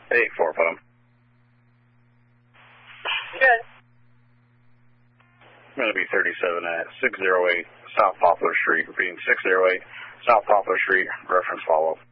Hey, 4 put 'em. Good. I'm going to be 37 at 608 South Poplar Street. Repeating 608 South Poplar Street. Reference follow.